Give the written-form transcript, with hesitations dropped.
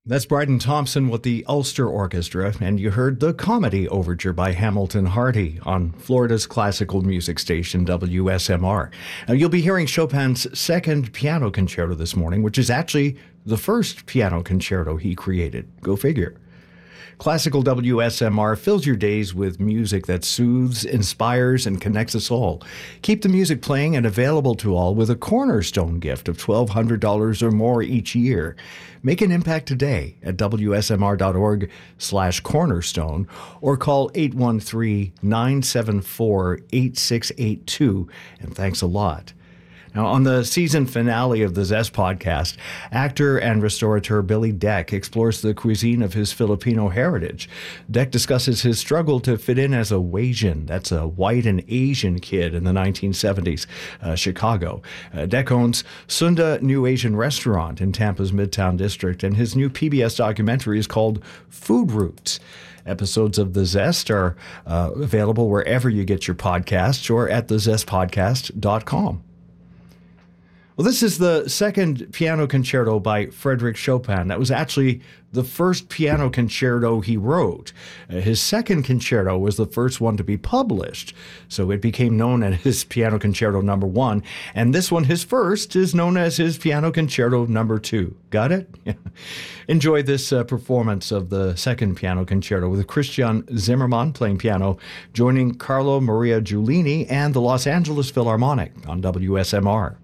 That's Bryden Thompson with the Ulster Orchestra, and you heard the Comedy Overture by Hamilton Hardy on Florida's classical music station, WSMR. Now, you'll be hearing Chopin's second piano concerto this morning, which is actually the first piano concerto he created. Go figure. Classical WSMR fills your days with music that soothes, inspires, and connects us all. Keep the music playing and available to all with a cornerstone gift of $1,200 or more each year. Make an impact today at wsmr.org/cornerstone or call 813-974-8682. And thanks a lot. Now, on the season finale of the Zest podcast, actor and restaurateur Billy Deck explores the cuisine of his Filipino heritage. Deck discusses his struggle to fit in as a Wasian, that's a white and Asian kid in the 1970s, Chicago. Deck owns Sunda New Asian Restaurant in Tampa's Midtown District, and his new PBS documentary is called Food Roots. Episodes of The Zest are available wherever you get your podcasts or at thezestpodcast.com. Well, this is the second piano concerto by Frédéric Chopin. That was actually the first piano concerto he wrote. His second concerto was the first one to be published, so it became known as his Piano Concerto No. 1. And this one, his first, is known as his Piano Concerto No. 2. Got it? Enjoy this performance of the second piano concerto with Christian Zimmermann playing piano, joining Carlo Maria Giulini and the Los Angeles Philharmonic on WSMR.